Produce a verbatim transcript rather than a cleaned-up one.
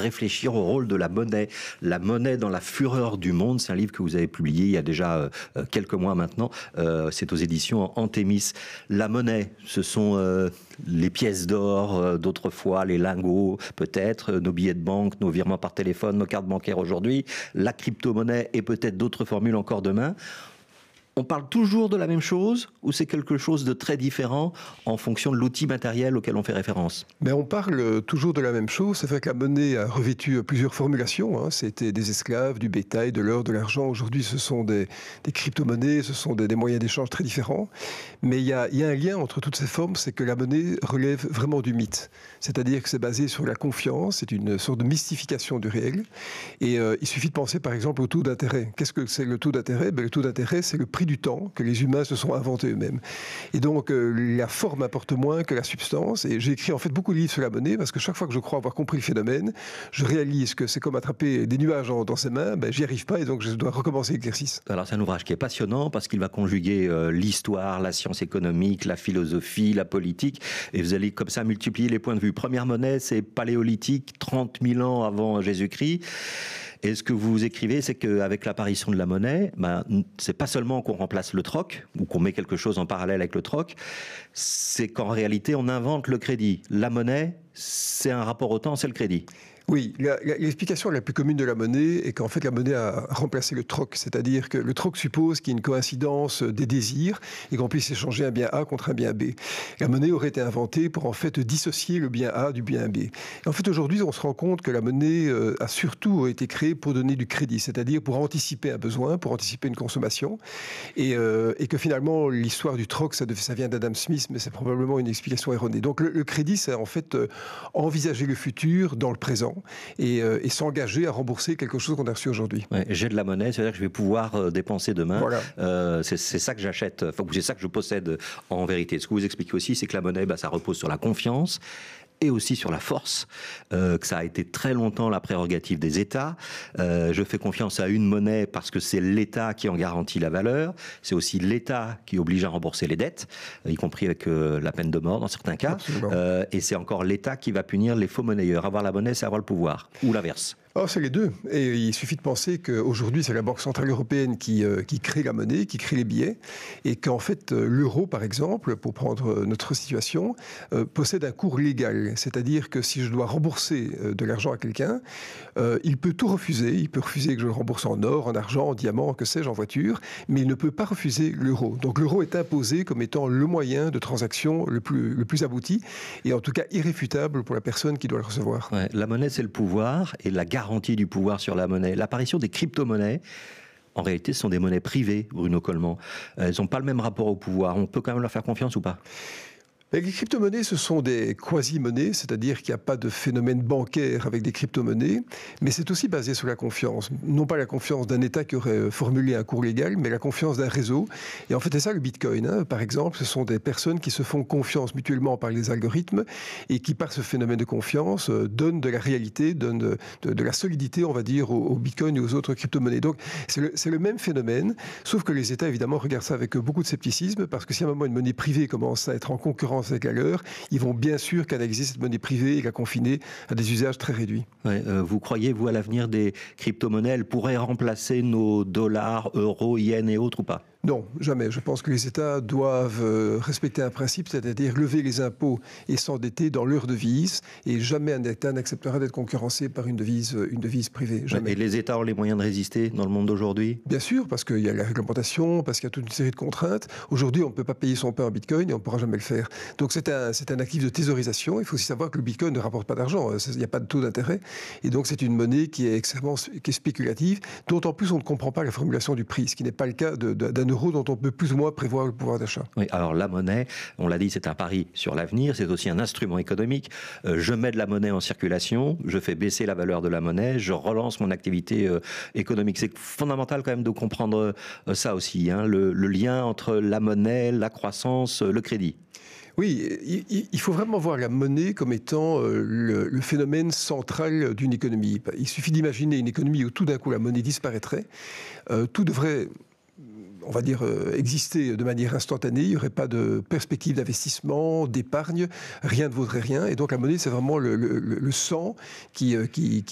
réfléchir au rôle de la monnaie. La monnaie dans la fureur du monde, c'est un livre que vous avez publié il y a déjà euh, quelques mois maintenant. Euh, c'est aux éditions Antémis. La monnaie, ce sont euh, les pièces d'or euh, d'autrefois, les lingots peut-être, nos billets de banque, nos virements par téléphone, nos cartes bancaires aujourd'hui, la crypto-monnaie et peut-être d'autres formules encore demain. On parle toujours de la même chose ou c'est quelque chose de très différent en fonction de l'outil matériel auquel on fait référence? Mais on parle toujours de la même chose. C'est vrai que la monnaie a revêtu plusieurs formulations. Hein. C'était des esclaves, du bétail, de l'or, de l'argent. Aujourd'hui, ce sont des, des crypto-monnaies, ce sont des, des moyens d'échange très différents. Mais il y a, il y a un lien entre toutes ces formes, c'est que la monnaie relève vraiment du mythe. C'est-à-dire que c'est basé sur la confiance, c'est une sorte de mystification du réel. Et euh, il suffit de penser par exemple au taux d'intérêt. Qu'est-ce que c'est le taux d'intérêt? Ben, le taux d'intérêt, c'est le prix du temps que les humains se sont inventés eux-mêmes. Et donc, euh, la forme importe moins que la substance. Et j'ai écrit en fait beaucoup de livres sur la monnaie parce que chaque fois que je crois avoir compris le phénomène, je réalise que c'est comme attraper des nuages en, dans ses mains. Ben, j'y arrive pas et donc je dois recommencer l'exercice. Alors, c'est un ouvrage qui est passionnant parce qu'il va conjuguer euh, l'histoire, la science économique, la philosophie, la politique. Et vous allez comme ça multiplier les points de vue. Première monnaie, c'est paléolithique, trente mille ans avant Jésus-Christ. Et ce que vous écrivez, c'est qu'avec l'apparition de la monnaie, ben, c'est pas seulement qu'on remplace le troc, ou qu'on met quelque chose en parallèle avec le troc, c'est qu'en réalité, on invente le crédit. La monnaie, c'est un rapport au temps, c'est le crédit. Oui, l'explication la plus commune de la monnaie est qu'en fait la monnaie a remplacé le troc, c'est-à-dire que le troc suppose qu'il y ait une coïncidence des désirs et qu'on puisse échanger un bien A contre un bien B. La monnaie aurait été inventée pour en fait dissocier le bien A du bien B. Et en fait aujourd'hui on se rend compte que la monnaie a surtout été créée pour donner du crédit, c'est-à-dire pour anticiper un besoin, pour anticiper une consommation, et, euh, et que finalement l'histoire du troc ça, ça vient d'Adam Smith, mais c'est probablement une explication erronée. Donc le, le crédit c'est en fait euh, envisager le futur dans le présent. Et, euh, et s'engager à rembourser quelque chose qu'on a reçu aujourd'hui. Ouais, j'ai de la monnaie, c'est-à-dire que je vais pouvoir euh, dépenser demain. Voilà. Euh, c'est, c'est ça que j'achète, enfin, c'est ça que je possède en vérité. Ce que vous expliquez aussi, c'est que la monnaie, bah, ça repose sur la confiance et aussi sur la force, euh, que ça a été très longtemps la prérogative des États. Euh, je fais confiance à une monnaie parce que c'est l'État qui en garantit la valeur. C'est aussi l'État qui oblige à rembourser les dettes, y compris avec euh, la peine de mort dans certains cas. Euh, et c'est encore l'État qui va punir les faux monnayeurs. Avoir la monnaie, c'est avoir le pouvoir. Ou l'inverse. Oh, c'est les deux. Et il suffit de penser qu'aujourd'hui, c'est la Banque Centrale Européenne qui, euh, qui crée la monnaie, qui crée les billets, et qu'en fait, euh, l'euro, par exemple, pour prendre notre situation, euh, possède un cours légal. C'est-à-dire que si je dois rembourser euh, de l'argent à quelqu'un, euh, il peut tout refuser. Il peut refuser que je le rembourse en or, en argent, en diamant, que sais-je, en voiture, mais il ne peut pas refuser l'euro. Donc l'euro est imposé comme étant le moyen de transaction le plus, le plus abouti, et en tout cas irréfutable pour la personne qui doit le recevoir. Ouais, la monnaie, c'est le pouvoir, et la garantie garantie du pouvoir sur la monnaie. L'apparition des crypto-monnaies, en réalité, ce sont des monnaies privées, Bruno Coleman. Elles n'ont pas le même rapport au pouvoir. On peut quand même leur faire confiance ou pas ? Les crypto-monnaies, ce sont des quasi-monnaies, c'est-à-dire qu'il n'y a pas de phénomène bancaire avec des crypto-monnaies, mais c'est aussi basé sur la confiance. Non pas la confiance d'un État qui aurait formulé un cours légal, mais la confiance d'un réseau. Et en fait, c'est ça le Bitcoin. Hein. Par exemple, ce sont des personnes qui se font confiance mutuellement par les algorithmes et qui, par ce phénomène de confiance, donnent de la réalité, donnent de, de, de la solidité, on va dire, au, au Bitcoin et aux autres crypto-monnaies. Donc, c'est le, c'est le même phénomène, sauf que les États, évidemment, regardent ça avec beaucoup de scepticisme, parce que si à un moment une monnaie privée commence à être en concurrence avec la leur, ils vont bien sûr canaliser cette monnaie privée et la confiner à des usages très réduits. Ouais, euh, vous croyez, vous, à l'avenir des crypto-monnaies, elles pourraient remplacer nos dollars, euros, yens et autres ou pas ? Non, jamais. Je pense que les États doivent respecter un principe, c'est-à-dire lever les impôts et s'endetter dans leur devise, et jamais un État n'acceptera d'être concurrencé par une devise, une devise privée. Jamais. Et les États ont les moyens de résister dans le monde d'aujourd'hui ? Bien sûr, parce qu'il y a la réglementation, parce qu'il y a toute une série de contraintes. Aujourd'hui, on ne peut pas payer son pain en bitcoin et on ne pourra jamais le faire. Donc c'est un, c'est un actif de thésaurisation. Il faut aussi savoir que le bitcoin ne rapporte pas d'argent. Il n'y a pas de taux d'intérêt. Et donc c'est une monnaie qui est extrêmement qui est spéculative, dont en plus on ne comprend pas la formulation du prix, ce qui n'est pas le cas de, de, d'un euro dont on peut plus ou moins prévoir le pouvoir d'achat. Oui, alors la monnaie, on l'a dit, c'est un pari sur l'avenir, c'est aussi un instrument économique. Euh, je mets de la monnaie en circulation, je fais baisser la valeur de la monnaie, je relance mon activité euh, économique. C'est fondamental quand même de comprendre euh, ça aussi, hein, le, le lien entre la monnaie, la croissance, le crédit. Oui, il faut vraiment voir la monnaie comme étant le, le phénomène central d'une économie. Il suffit d'imaginer une économie où tout d'un coup la monnaie disparaîtrait. Euh, tout devrait, on va dire, exister de manière instantanée. Il n'y aurait pas de perspective d'investissement, d'épargne, rien ne vaudrait rien. Et donc la monnaie, c'est vraiment le, le, le sang qui, qui, qui